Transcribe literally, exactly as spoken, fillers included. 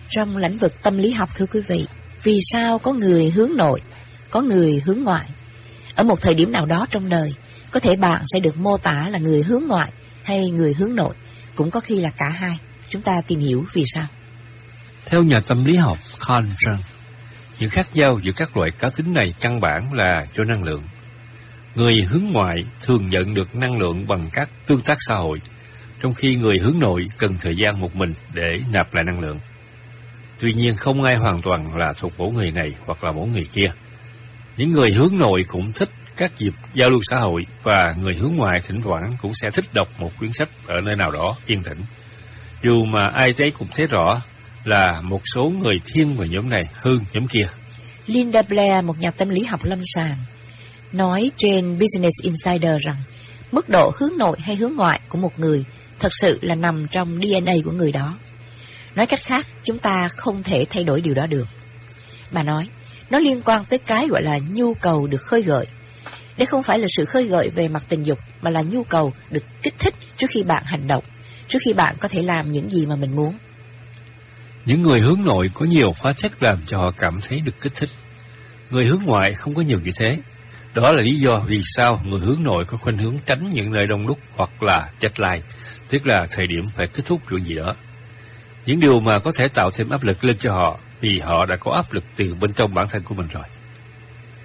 Trong lĩnh vực tâm lý học, thưa quý vị, vì sao có người hướng nội, có người hướng ngoại? Ở một thời điểm nào đó trong đời, có thể bạn sẽ được mô tả là người hướng ngoại hay người hướng nội, cũng có khi là cả hai. Chúng ta tìm hiểu vì sao. Theo nhà tâm lý học Carl Jung, những khác nhau giữa các loại cá tính này căn bản là do năng lượng. Người hướng ngoại thường nhận được năng lượng bằng các tương tác xã hội, trong khi người hướng nội cần thời gian một mình để nạp lại năng lượng. Tuy nhiên, không ai hoàn toàn là thuộc mỗi người này hoặc là mỗi người kia. Những người hướng nội cũng thích các dịp giao lưu xã hội, và người hướng ngoại thỉnh thoảng cũng sẽ thích đọc một quyển sách ở nơi nào đó yên tĩnh. Dù mà ai thấy cũng thấy rõ là một số người thiên về nhóm này hơn nhóm kia. Linda Blair, một nhà tâm lý học lâm sàng, nói trên Business Insider rằng mức độ hướng nội hay hướng ngoại của một người thật sự là nằm trong đê en a của người đó. Nói cách khác, chúng ta không thể thay đổi điều đó được. Bà nói, nó liên quan tới cái gọi là nhu cầu được khơi gợi. Đây không phải là sự khơi gợi về mặt tình dục, mà là nhu cầu được kích thích trước khi bạn hành động, trước khi bạn có thể làm những gì mà mình muốn. Những người hướng nội có nhiều hóa chất làm cho họ cảm thấy được kích thích. Người hướng ngoại không có nhiều như thế. Đó là lý do vì sao người hướng nội có khuynh hướng tránh những nơi đông đúc hoặc là deadline, tức là thời điểm phải kết thúc chuyện gì đó. Những điều mà có thể tạo thêm áp lực lên cho họ, vì họ đã có áp lực từ bên trong bản thân của mình rồi.